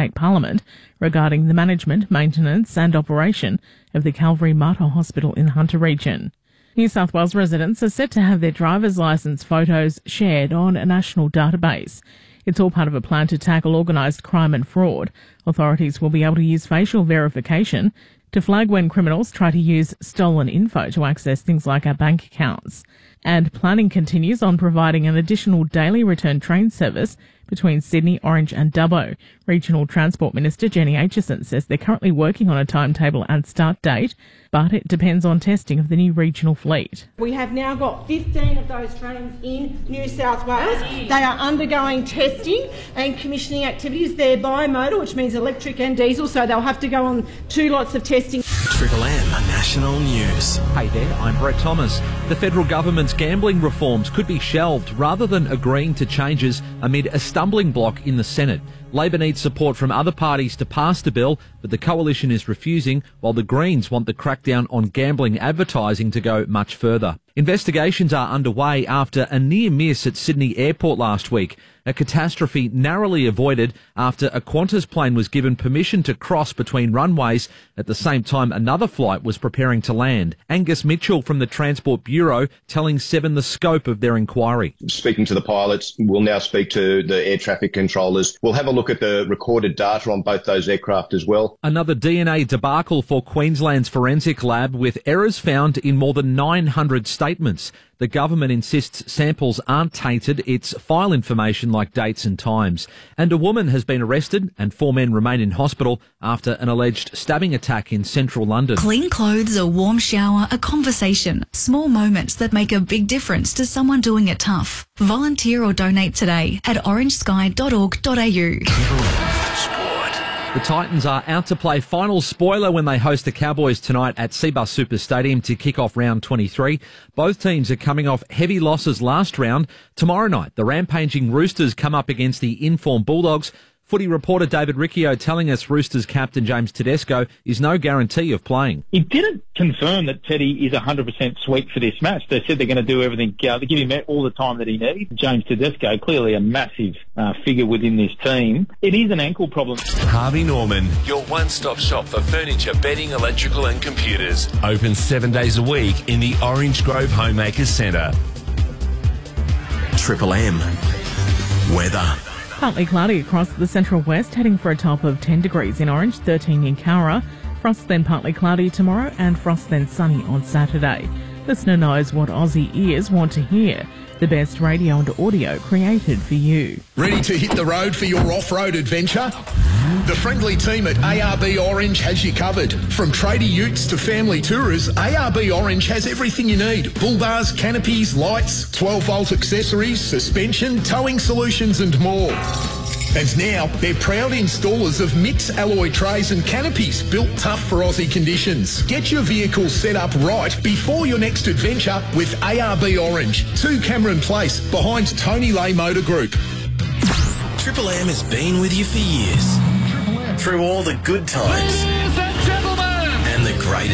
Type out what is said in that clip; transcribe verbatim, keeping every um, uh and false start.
State Parliament regarding the management, maintenance and operation of the Calvary Mater Hospital in the Hunter region. New South Wales residents are set to have their driver's licence photos shared on a national database. It's all part of a plan to tackle organised crime and fraud. Authorities will be able to use facial verification to flag when criminals try to use stolen info to access things like our bank accounts. And planning continues on providing an additional daily return train service between Sydney, Orange and Dubbo. Regional Transport Minister Jenny Aitchison says they're currently working on a timetable and start date, but it depends on testing of the new regional fleet. We have now got fifteen of those trains in New South Wales. They are undergoing testing and commissioning activities. They're bimodal, which means electric and diesel, so they'll have to go on two lots of testing. Triple M National News. Hey there, I'm Brett Thomas. The federal government's gambling reforms could be shelved rather than agreeing to changes amid a stumbling block in the Senate. Labor needs support from other parties to pass the bill, but the coalition is refusing, while the Greens want the crackdown on gambling advertising to go much further. Investigations are underway after a near miss at Sydney Airport last week, a catastrophe narrowly avoided after a Qantas plane was given permission to cross between runways at the same time another flight was preparing to land. Angus Mitchell from the Transport Bureau telling Seven the scope of their inquiry. Speaking to the pilots, we'll now speak to the air traffic controllers. We'll have a look at the recorded data on both those aircraft as well. Another D N A debacle for Queensland's forensic lab with errors found in more than nine hundred statements. The government insists samples aren't tainted, it's file information like dates and times. And a woman has been arrested and four men remain in hospital after an alleged stabbing attack in central London. Clean clothes, a warm shower, a conversation. Small moments that make a big difference to someone doing it tough. Volunteer or donate today at orange sky dot org dot a u. The Titans are out to play final spoiler when they host the Cowboys tonight at Cbus Super Stadium to kick off round twenty-three. Both teams are coming off heavy losses last round. Tomorrow night, the rampaging Roosters come up against the informed Bulldogs. Footy reporter David Riccio telling us Roosters captain James Tedesco is no guarantee of playing. He didn't confirm that Teddy is one hundred percent sweet for this match. They said they're going to do everything, uh, they give him all the time that he needs. James Tedesco, clearly a massive uh, figure within this team. It is an ankle problem. Harvey Norman, your one-stop shop for furniture, bedding, electrical and computers. Open seven days a week in the Orange Grove Homemakers Centre. Triple M. Weather. Partly cloudy across the central west, heading for a top of ten degrees in Orange, thirteen in Cowra. Frost then partly cloudy tomorrow and frost then sunny on Saturday. Listener knows what Aussie ears want to hear. The best radio and audio created for you. Ready to hit the road for your off-road adventure? The friendly team at A R B Orange has you covered. From tradie utes to family tourers, A R B Orange has everything you need. Bull bars, canopies, lights, twelve volt accessories, suspension, towing solutions and more. And now, they're proud installers of Mix alloy trays and canopies built tough for Aussie conditions. Get your vehicle set up right before your next adventure with A R B Orange, two Cameron Place, behind Tony Lay Motor Group. Triple M has been with you for years. Through all the good times and the greatest